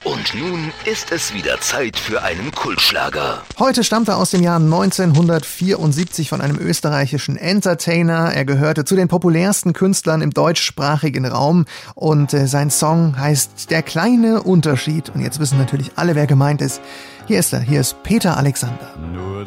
Und nun ist es wieder Zeit für einen Kultschlager. Heute stammt er aus dem Jahr 1974 von einem österreichischen Entertainer. Er gehörte zu den populärsten Künstlern im deutschsprachigen Raum und sein Song heißt Der kleine Unterschied. Und jetzt wissen natürlich alle, wer gemeint ist. Hier ist er, hier ist Peter Alexander. Nur